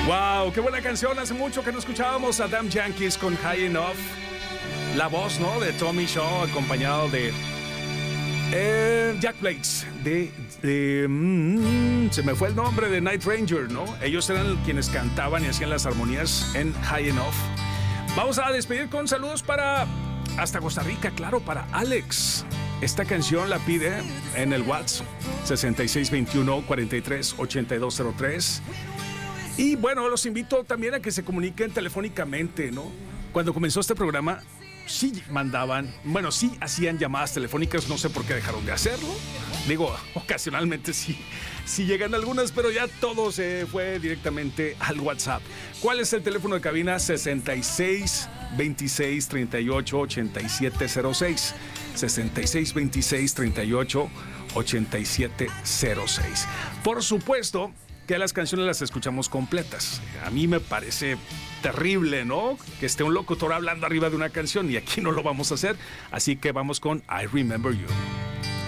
Wow, qué buena canción. Hace mucho que no escuchábamos a Damn Yankees con High Enough. La voz, ¿no? De Tommy Shaw, acompañado de Jack Blades. Se me fue el nombre de Night Ranger, ¿no? Ellos eran quienes cantaban y hacían las armonías en High Enough. Vamos a despedir con saludos para hasta Costa Rica, claro, para Alex. Esta canción la pide en el WhatsApp 6621-438203. Y bueno, los invito también a que se comuniquen telefónicamente, ¿no? Cuando comenzó este programa, sí mandaban, bueno, sí hacían llamadas telefónicas, no sé por qué dejaron de hacerlo. Digo, ocasionalmente sí llegan algunas, pero ya todo se fue directamente al WhatsApp. ¿Cuál es el teléfono de cabina? 66 26 38 8706. 66 26 38 8706. Por supuesto que las canciones las escuchamos completas. A mí me parece terrible, ¿no? Que esté un locutor hablando arriba de una canción y aquí no lo vamos a hacer. Así que vamos con I Remember You.